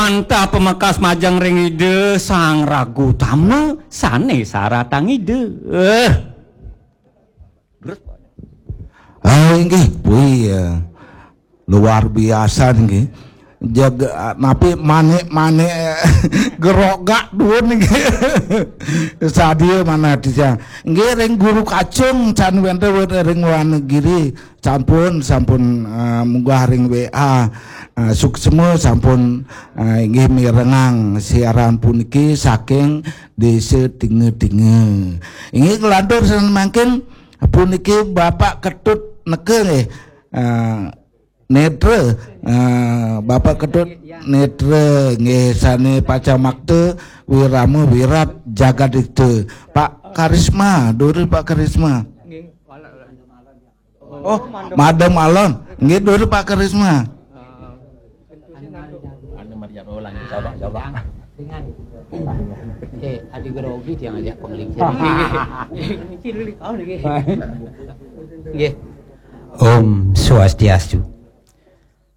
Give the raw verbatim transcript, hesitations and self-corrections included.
mantap pemekas majang ring ide sang ragu tama sane saratang ide eh ah nggih puy luar biasa nggih jaga napi mane-mane gerogak duun nggih sadia mana dia nggih ring guru kacung can wente ring Wanegiri sampun sampun uh, munggah ring W A uh, suksema sampun uh, inggih mirengang siaran puniki saking desa Dinge-Dinge inggih kelantur sen mangkin puniki Bapak Ketut neke nggih uh, netre uh, Bapak Ketut netre nggih sane Pacamakte Wirama Wirat Jagadikte Pak Karisma duri Pak Karisma oh Madam Alon nggih duri Pak Karisma anu Maria ulang coba coba eh adik grogi dia ngajak pengling nggih nggih Om Swastiastu.